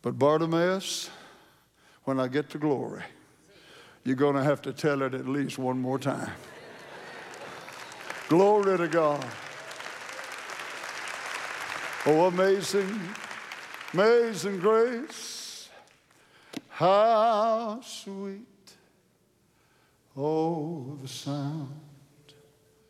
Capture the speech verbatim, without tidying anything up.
But Bartimaeus, when I get to glory, you're going to have to tell it at least one more time. Glory to God. Oh, amazing, amazing grace. How sweet, oh, the sound